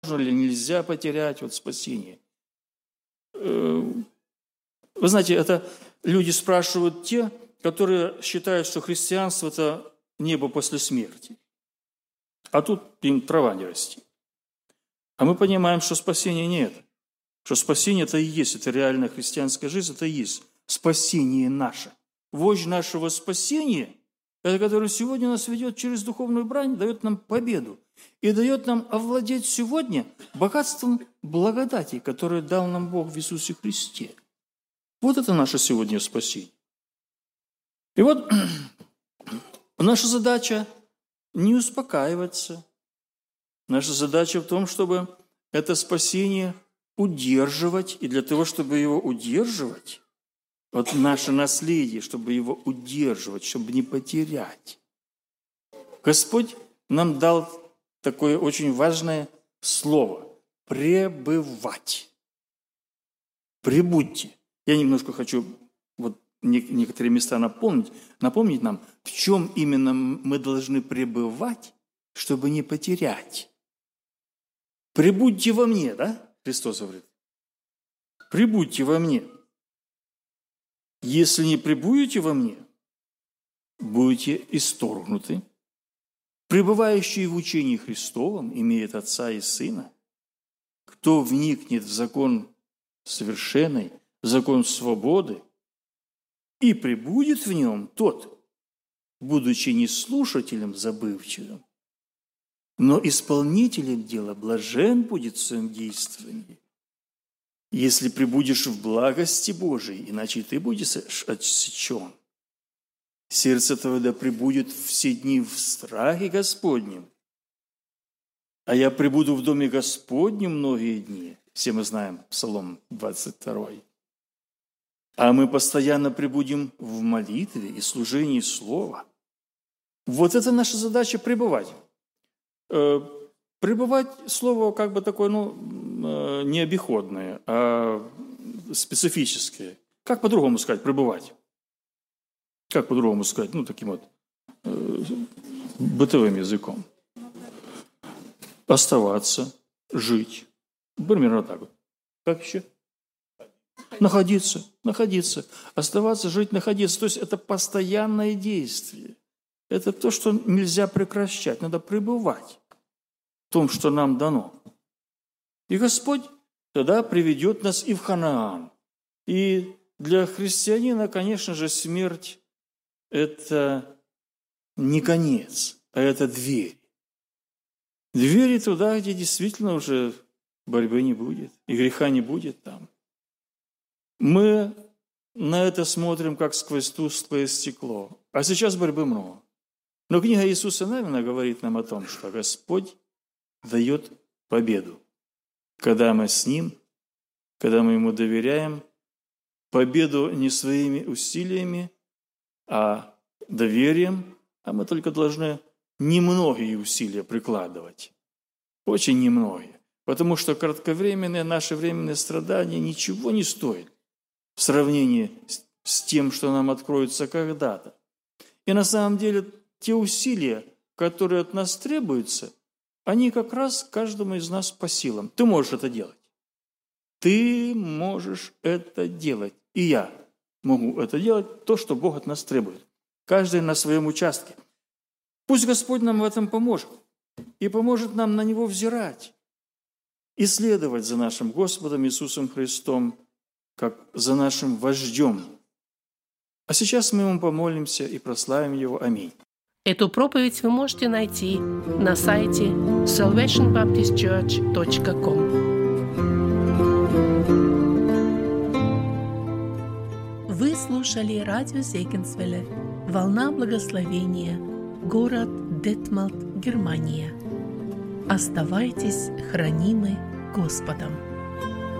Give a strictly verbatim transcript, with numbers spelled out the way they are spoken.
или нельзя потерять вот спасение. Вы знаете, это люди спрашивают те, которые считают, что христианство – это небо после смерти. А тут им трава не расти. А мы понимаем, что спасение не это. Что спасение – это и есть, это реальная христианская жизнь, это и есть спасение наше. Вождь нашего спасения, это который сегодня нас ведет через духовную брань, дает нам победу и дает нам овладеть сегодня богатством благодати, которое дал нам Бог в Иисусе Христе. Вот это наше сегодня спасение. И вот наша задача не успокаиваться. Наша задача в том, чтобы это спасение удерживать, и для того, чтобы его удерживать, вот наше наследие, чтобы его удерживать, чтобы не потерять. Господь нам дал такое очень важное слово – пребывать. Прибудьте. Я немножко хочу вот некоторые места напомнить, напомнить нам, в чем именно мы должны пребывать, чтобы не потерять. Прибудьте во мне, да? Христос говорит. Прибудьте во мне. Если не пребудете во мне, будете исторгнуты. Пребывающий в учении Христовом имеет Отца и Сына. Кто вникнет в закон совершенный, в закон свободы, и пребудет в нем, тот, будучи не слушателем забывчивым, но исполнителем дела, блажен будет в своем действовании. Если пребудешь в благости Божией, иначе ты будешь отсечен. Сердце твое да пребудет все дни в страхе Господнем. А я пребуду в доме Господнем многие дни. Все мы знаем Псалом двадцать второй. А мы постоянно пребудем в молитве и служении Слова. Вот это наша задача – пребывать. Пребывать – слово как бы такое, ну, не обиходное, а специфическое. Как по-другому сказать «пребывать»? Как по-другому сказать? Ну, таким вот э, бытовым языком. Оставаться, жить. Примерно так вот. Как еще? Находиться, находиться. Оставаться, жить, находиться. То есть это постоянное действие. Это то, что нельзя прекращать. Надо пребывать в том, что нам дано. И Господь тогда приведет нас и в Ханаан. И для христианина, конечно же, смерть – это не конец, а это дверь. Двери туда, где действительно уже борьбы не будет, и греха не будет там. Мы на это смотрим, как сквозь тусклое стекло. А сейчас борьбы много. Но книга Иисуса Навина говорит нам о том, что Господь дает победу. Когда мы с Ним, когда мы Ему доверяем, победу не своими усилиями, а доверием, а мы только должны немногие усилия прикладывать. Очень немногие. Потому что кратковременные наши временные страдания ничего не стоят в сравнении с тем, что нам откроется когда-то. И на самом деле те усилия, которые от нас требуются, они как раз каждому из нас по силам. Ты можешь это делать. Ты можешь это делать. И я могу это делать, то, что Бог от нас требует. Каждый на своем участке. Пусть Господь нам в этом поможет. И поможет нам на Него взирать. И следовать за нашим Господом Иисусом Христом, как за нашим вождем. А сейчас мы Ему помолимся и прославим Его. Аминь. Эту проповедь вы можете найти на сайте салвейшн баптист черч точка ком. Вы слушали радио Зегенсвелле «Волна благословения», город Детмалт, Германия. Оставайтесь хранимы Господом.